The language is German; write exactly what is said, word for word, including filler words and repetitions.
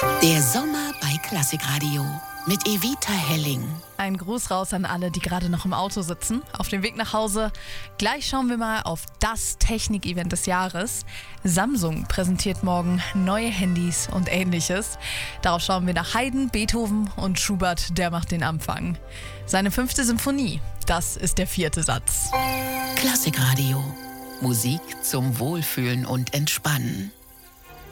Der Sommer bei Klassikradio mit Evita Helling. Ein Gruß raus an alle, die gerade noch im Auto sitzen, auf dem Weg nach Hause. Gleich schauen wir mal auf das Technik-Event des Jahres. Samsung präsentiert morgen neue Handys und Ähnliches. Darauf schauen wir nach Haydn, Beethoven und Schubert, der macht den Anfang. Seine fünfte Symphonie, das ist der vierte Satz. Klassikradio. Musik zum Wohlfühlen und Entspannen.